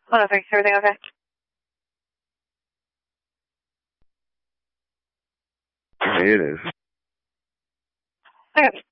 Oh, no, thanks. Everything okay? It is. Okay.